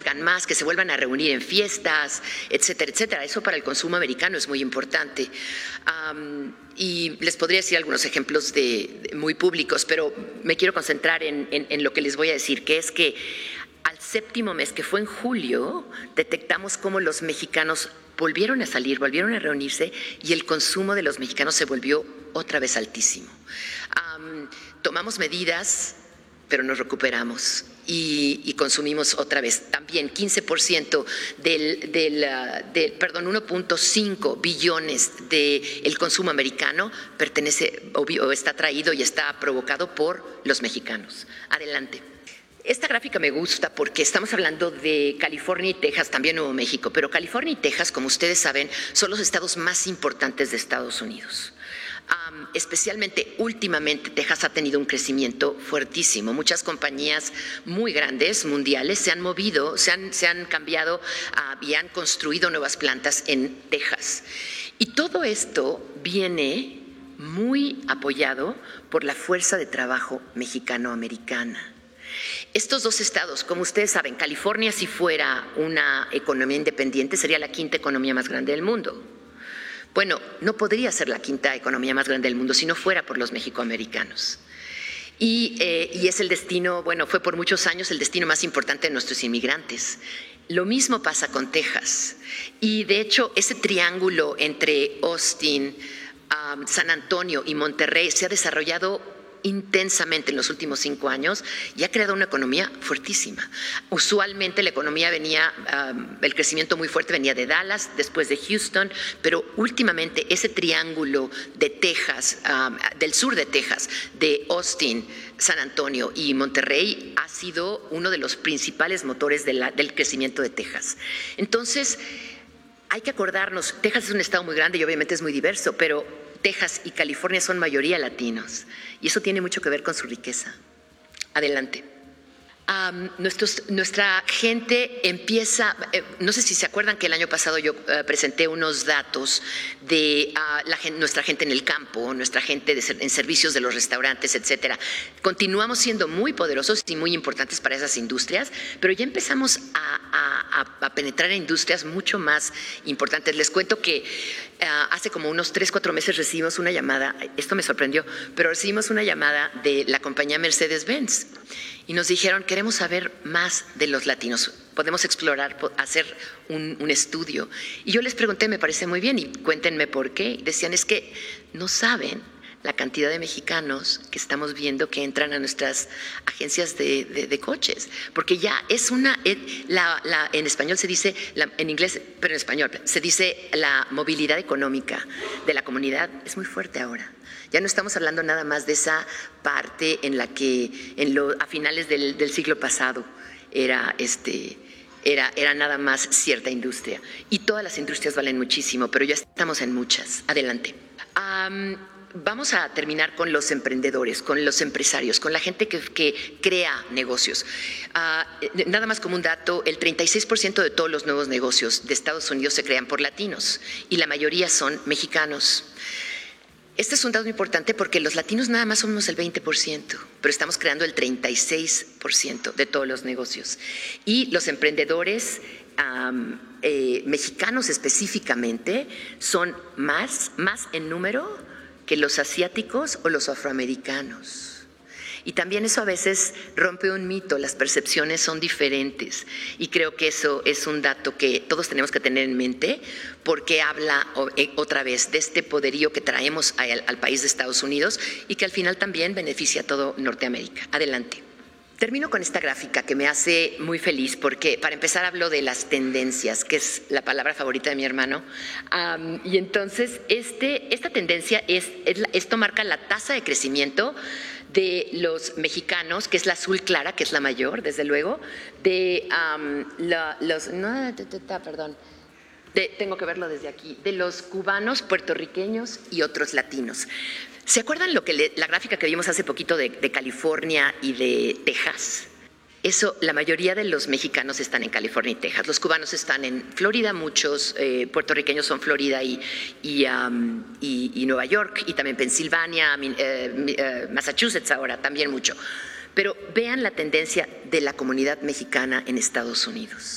salgan más, que se vuelvan a reunir en fiestas, etcétera, etcétera. Eso para el consumo americano es muy importante. Y les podría decir algunos ejemplos muy públicos, pero me quiero concentrar en lo que les voy a decir, que es que al séptimo mes, que fue en julio, detectamos cómo los mexicanos volvieron a salir, volvieron a reunirse y el consumo de los mexicanos se volvió otra vez altísimo. Tomamos medidas, pero nos recuperamos y consumimos otra vez. También 15% 1.5 billones del consumo americano pertenece o está traído y está provocado por los mexicanos. Adelante. Esta gráfica me gusta porque estamos hablando de California y Texas, también Nuevo México, pero California y Texas, como ustedes saben, son los estados más importantes de Estados Unidos. Especialmente últimamente Texas ha tenido un crecimiento fuertísimo. Muchas compañías muy grandes, mundiales, se han movido, se han cambiado y han construido nuevas plantas en Texas. Y todo esto viene muy apoyado por la fuerza de trabajo mexicano-americana. Estos dos estados, como ustedes saben, California, si fuera una economía independiente, sería la quinta economía más grande del mundo. Bueno, no podría ser la quinta economía más grande del mundo si no fuera por los mexicoamericanos. Y es el destino, bueno, fue por muchos años el destino más importante de nuestros inmigrantes. Lo mismo pasa con Texas. Y de hecho, ese triángulo entre Austin, San Antonio y Monterrey se ha desarrollado intensamente en los últimos 5 años y ha creado una economía fuertísima. Usualmente la economía venía, el crecimiento muy fuerte venía de Dallas, después de Houston, pero últimamente ese triángulo de Texas, del sur de Texas, de Austin, San Antonio y Monterrey ha sido uno de los principales motores del crecimiento de Texas. Entonces, hay que acordarnos, Texas es un estado muy grande y obviamente es muy diverso, pero Texas y California son mayoría latinos y eso tiene mucho que ver con su riqueza. Adelante. Nuestra gente empieza, no sé si se acuerdan que el año pasado yo presenté unos datos de nuestra gente en el campo, nuestra gente en servicios de los restaurantes, etcétera. Continuamos siendo muy poderosos y muy importantes para esas industrias, pero ya empezamos a penetrar en industrias mucho más importantes. Les cuento que hace como unos 3-4 meses recibimos una llamada, esto me sorprendió, pero recibimos una llamada de la compañía Mercedes-Benz. Y nos dijeron, queremos saber más de los latinos, podemos explorar, hacer un estudio. Y yo les pregunté, me parece muy bien, y cuéntenme por qué. Y decían, es que no saben la cantidad de mexicanos que estamos viendo que entran a nuestras agencias de coches. Porque ya es en español se dice, en inglés, pero en español, se dice la movilidad económica de la comunidad es muy fuerte ahora. Ya no estamos hablando nada más de esa parte en la que a finales del siglo pasado era nada más cierta industria. Y todas las industrias valen muchísimo, pero ya estamos en muchas. Adelante. Vamos a terminar con los emprendedores, con los empresarios, con la gente que crea negocios. Nada más como un dato, el 36% de todos los nuevos negocios de Estados Unidos se crean por latinos y la mayoría son mexicanos. Este es un dato importante porque los latinos nada más somos el 20%, pero estamos creando el 36% de todos los negocios. Y los emprendedores mexicanos específicamente son más en número que los asiáticos o los afroamericanos. Y también eso a veces rompe un mito, las percepciones son diferentes y creo que eso es un dato que todos tenemos que tener en mente porque habla otra vez de este poderío que traemos al país de Estados Unidos y que al final también beneficia a todo Norteamérica. Adelante. Termino con esta gráfica que me hace muy feliz porque para empezar hablo de las tendencias, que es la palabra favorita de mi hermano. Y entonces esta tendencia esto marca la tasa de crecimiento de los mexicanos, que es la azul clara, que es la mayor, desde luego, tengo que verlo desde aquí, de los cubanos, puertorriqueños y otros latinos. ¿Se acuerdan la gráfica que vimos hace poquito de California y de Texas? Eso, la mayoría de los mexicanos están en California y Texas. Los cubanos están en Florida, muchos puertorriqueños son Florida y Nueva York, y también Pensilvania, Massachusetts ahora, también mucho. Pero vean la tendencia de la comunidad mexicana en Estados Unidos.